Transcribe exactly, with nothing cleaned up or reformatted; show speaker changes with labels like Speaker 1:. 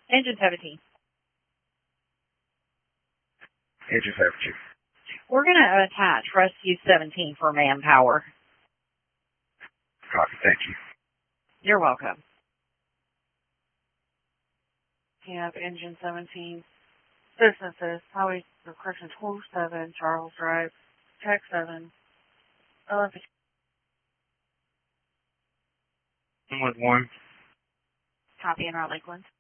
Speaker 1: Engine seventeen.
Speaker 2: Engine seventeen.
Speaker 1: We're going to attach Rescue seventeen for manpower.
Speaker 2: Copy, thank you.
Speaker 1: You're welcome.
Speaker 3: Yeah, Engine seventeen. Businesses, Highway, correction, twelve seven, Charles Drive, Tech seven, eleven.
Speaker 2: One with one.
Speaker 3: Copy in our Lakeland.